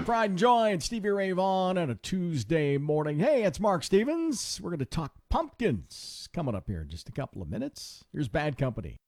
Pride and Joy and Stevie Ray Vaughan on a Tuesday morning. Hey, it's Mark Stevens. We're going to talk pumpkins coming up here in just a couple of minutes. Here's Bad Company.